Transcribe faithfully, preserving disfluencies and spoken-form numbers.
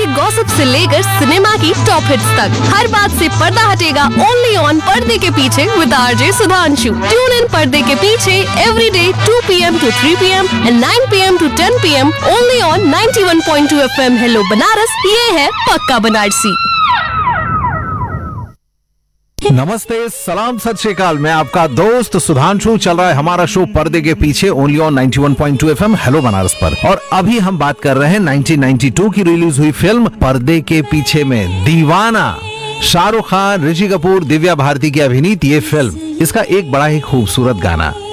Gossip से लेकर cinema की टॉप हिट्स तक, हर बात से पर्दा हटेगा ओनली ऑन पर्दे के पीछे with RJ Sudhanshu. Tune in पर्दे के पीछे every day to P M to three P M and nine P M to ten P am only on ninety one point two F M. Hello Banaras, ये है पक्का बनारसी। नमस्ते, सलाम, सत श्री अकाल। मैं आपका दोस्त सुधांशु। चल रहा है हमारा शो पर्दे के पीछे only on ninety one point two F M hello Banaras पर। और अभी हम बात कर रहे हैं नाइंटीन नाइंटी टू की रिलीज हुई फिल्म पर्दे के पीछे में दीवाना। शाहरुख खान, ऋषि कपूर, दिव्या भारती की अभिनीत ये फिल्म, इसका एक बड़ा ही खूबसूरत गाना